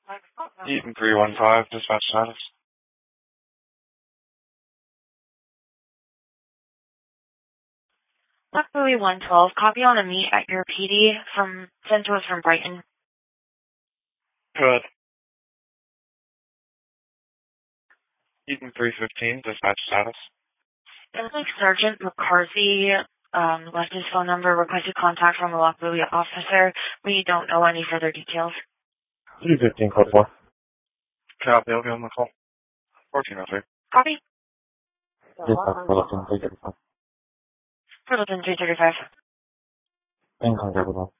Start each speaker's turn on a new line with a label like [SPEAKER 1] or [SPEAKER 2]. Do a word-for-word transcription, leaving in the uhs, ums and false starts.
[SPEAKER 1] Eaton three one five, dispatch status.
[SPEAKER 2] Luckily one twelve, copy on a meet at your P D from, sent to us from Brighton.
[SPEAKER 1] Good. Eaton three fifteen, dispatch status.
[SPEAKER 2] It looks like Sergeant McCarthy um, left his phone number, requested contact from a Lockwood officer. We don't know any further details.
[SPEAKER 3] three fifteen, code four.
[SPEAKER 1] Copy, I'll be on the call. fourteen oh three.
[SPEAKER 2] Copy.
[SPEAKER 3] Dispatch for Lipton three thirty-five.
[SPEAKER 2] For Lieutenant three thirty-five.
[SPEAKER 3] In contact with us.